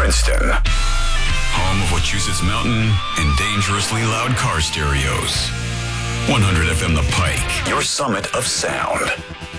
Princeton. Home of Wachusett Mountain and dangerously loud car stereos. 100 FM The Pike. Your summit of sound.